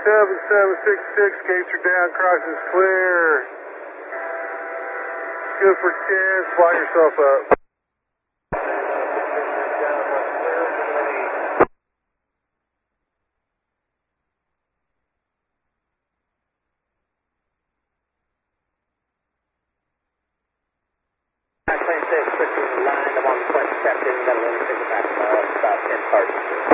7766, gates are down, crossing's clear. Good for 10, fly yourself up. Plane 6, switching the line, I'm on the 22nd, got a little ticket back about 10 cars.